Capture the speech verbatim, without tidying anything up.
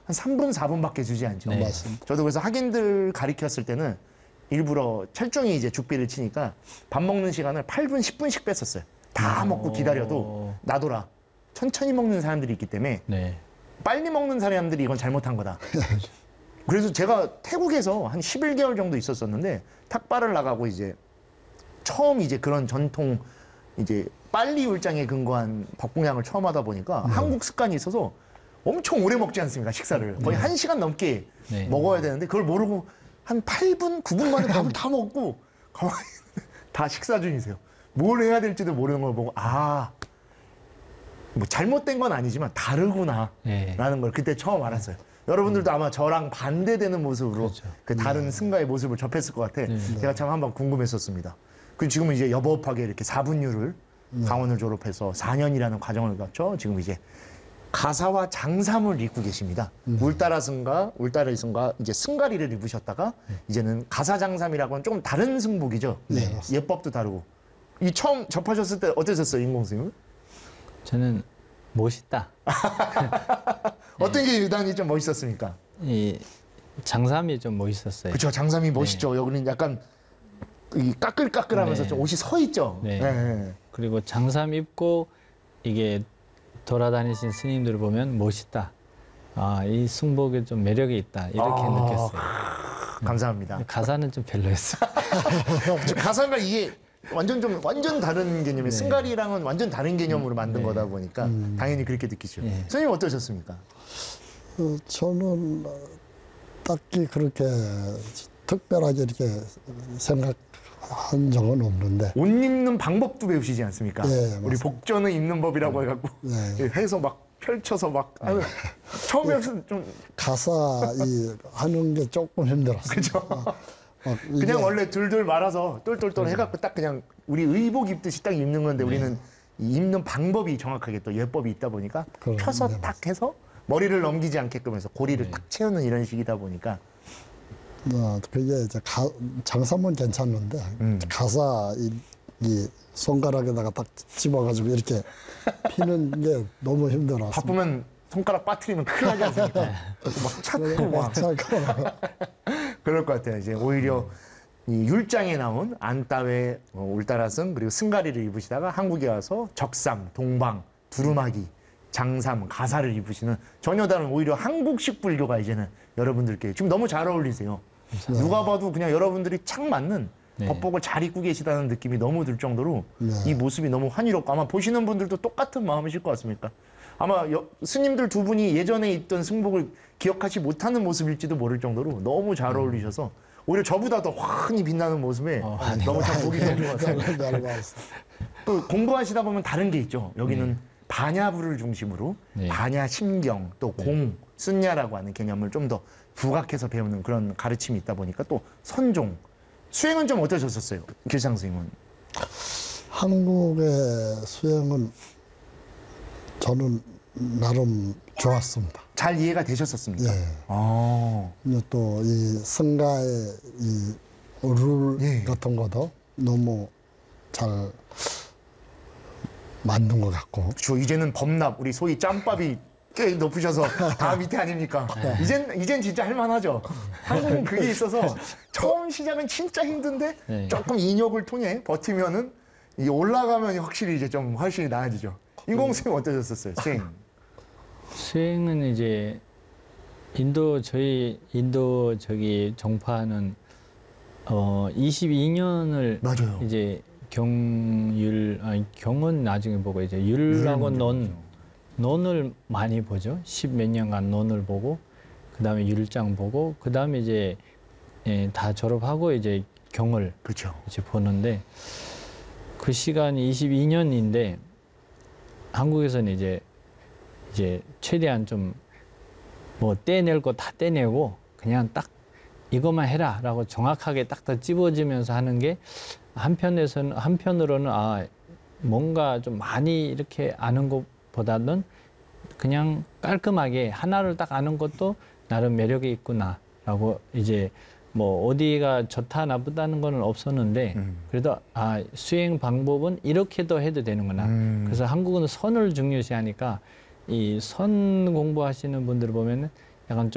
한 삼 분, 사 분밖에 주지 않죠. 네. 맞습니다. 저도 그래서 학인들 가르쳤을 때는 일부러 철중히 이제 죽비를 치니까 밥 먹는 시간을 팔 분, 십 분씩 뺐었어요. 다 먹고 기다려도 놔둬라. 천천히 먹는 사람들이 있기 때문에 네. 빨리 먹는 사람들이 이건 잘못한 거다. 그래서 제가 태국에서 한 십일 개월 정도 있었었는데 탁발을 나가고 이제 처음 이제 그런 전통 이제 빨리 율장에 근거한 벅공양을 처음 하다 보니까 네. 한국 습관이 있어서 엄청 오래 먹지 않습니까? 식사를. 거의 한 시간 넘게 네. 먹어야 되는데 그걸 모르고 한 팔 분, 구 분 만에 밥을 다 먹고 가만히 다 식사 중이세요. 뭘 해야 될지도 모르는 걸 보고 아, 뭐 잘못된 건 아니지만 다르구나 네. 라는 걸 그때 처음 알았어요. 여러분들도 아마 저랑 반대되는 모습으로 그렇죠. 그 다른 승가의 모습을 접했을 것 같아. 네. 제가 참 한번 궁금했었습니다. 그리고 지금은 이제 여보업하게 이렇게 사분류를 강원을 졸업해서 사 년이라는 과정을 거쳐 지금 이제 가사와 장삼을 입고 계십니다. 음. 울따라 승가, 울따라 승가 이제 승가리를 입으셨다가 이제는 가사 장삼이라고는 조금 다른 승복이죠. 네. 예법도 다르고. 이 처음 접하셨을 때 어떠셨어요, 인공 선생님? 저는 멋있다. 어떤 게 유난히 좀 멋있었습니까? 이 장삼이 좀 멋있었어요. 그렇죠, 장삼이 멋있죠. 여기는 약간 이 까끌까끌하면서 네. 좀 옷이 서 있죠. 네. 네. 그리고 장삼 입고 이게 돌아다니신 스님들을 보면 멋있다. 아, 이 승복에 좀 매력이 있다. 이렇게 아, 느꼈어요. 감사합니다. 가사는 좀 별로였어요. 가사가 이게 완전 좀 완전 다른 개념이에요. 네. 승가리랑은 완전 다른 개념으로 만든 네. 거다 보니까 당연히 그렇게 느끼죠. 네. 선생님 어떠셨습니까? 어, 저는 딱히 그렇게 특별하게 이렇게 생각한 적은 없는데. 옷 입는 방법도 배우시지 않습니까? 네, 우리 맞습니다. 복전은 입는 법이라고 해갖고 네. 해서 막 펼쳐서 막 아유, 처음에 무슨 좀 가사 이 하는 게 조금 힘들었어요. 그죠? 어, 어, 이게 그냥 원래 둘둘 말아서 똘똘똘 해갖고 딱 그냥 우리 의복 입듯이 딱 입는 건데 우리는 이 입는 방법이 정확하게 또 예법이 있다 보니까 그럼, 펴서 네, 딱 해서 머리를 넘기지 않게끔 해서 고리를 네. 딱 채우는 이런 식이다 보니까 어, 그게 이제 가, 장삼은 괜찮은데 음. 가사 이, 이 손가락에다가 딱 집어가지고 이렇게 피는 게 너무 힘들었어요. 바쁘면 손가락 빠트리면 큰일 나지 않습니까? 막 찾고 막 그럴 것 같아요. 이제 오히려 이 율장에 나온 안따회, 어, 울따라승 그리고 승가리를 입으시다가 한국에 와서 적삼, 동방, 두루마기, 장삼, 가사를 입으시는 전혀 다른 오히려 한국식 불교가 이제는 여러분들께 지금 너무 잘 어울리세요. 누가 봐도 그냥 여러분들이 착 맞는 네. 법복을 잘 입고 계시다는 느낌이 너무 들 정도로 네. 이 모습이 너무 환희롭고 아마 보시는 분들도 똑같은 마음이실 것 같습니까? 아마 여, 스님들 두 분이 예전에 입던 승복을 기억하지 못하는 모습일지도 모를 정도로 너무 잘 어울리셔서 오히려 저보다 더 환히 빛나는 모습에 어, 너무 참 보기 좋은 것 같아요. 네. 또 공부하시다 보면 다른 게 있죠. 여기는 반야부를 중심으로 네. 반야 심경 또 공, 순야라고 하는 개념을 좀 더 부각해서 배우는 그런 가르침이 있다 보니까 또 선종, 수행은 좀 어떠셨었어요? 길상 선생님은? 한국의 수행은 저는 나름 좋았습니다. 잘 이해가 되셨었습니까? 예. 아, 또 이 승가의 이 룰 예. 같은 것도 너무 잘 만든 것 같고. 그렇죠. 이제는 범납, 우리 소위 짬밥이 꽤 높으셔서 다 밑에 아닙니까? 이젠, 이젠 진짜 할만하죠. 한국은 그게 있어서 처음 시작은 진짜 힘든데 네. 조금 인욕을 통해 버티면은 이 올라가면 확실히 이제 좀 훨씬 나아지죠. 인공수행 어떠셨었어요? 수행. 수행은 이제 인도 저희 인도 저기 정파는 어 이십이 년을 맞아요. 이제 경율 아니 경은 나중에 보고 이제 율하고 율을 논 먼저 논을 많이 보죠. 십 몇 년간 논을 보고 그다음에 율장 보고 그다음에 이제 예, 다 졸업하고 이제 경을 그렇죠. 이제 보는데 그 시간이 이십이 년인데 한국에서는 이제 이제 최대한 좀 뭐 떼낼 거 다 떼내고 그냥 딱 이것만 해라라고 정확하게 딱딱 집어지면서 하는 게 한편에서는 한편으로는 아 뭔가 좀 많이 이렇게 아는 것보다는 그냥 깔끔하게 하나를 딱 아는 것도 나름 매력이 있구나라고 이제 뭐 어디가 좋다 나쁘다는 거는 없었는데 음. 그래도 아 수행 방법은 이렇게도 해도 되는구나. 음. 그래서 한국은 선을 중요시하니까 이 선 공부하시는 분들 보면은 약간